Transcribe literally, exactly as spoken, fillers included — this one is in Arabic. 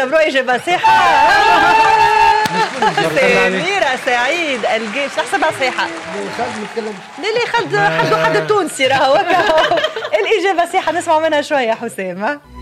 نعتبروه إجابة صحيحة. سميرة سعيد الجيش تحسبها صحيحة. لا لا خالد حد حد تونسي راهو. الإجابة صحيحة، نسمع منها شوية حسام.